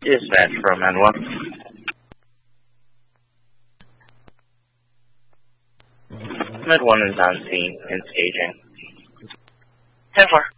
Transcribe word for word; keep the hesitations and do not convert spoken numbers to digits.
Dispatch from N one. Med one is on scene and staging. ten four.